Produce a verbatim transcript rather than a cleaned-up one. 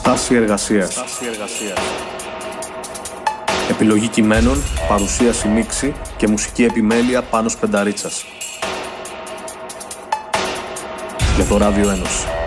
Στάση εργασίας. Επιλογή κειμένων, παρουσίαση μίξη και μουσική επιμέλεια Πάνος Πενταρίτσας. Για το Ράδιο Ένωση.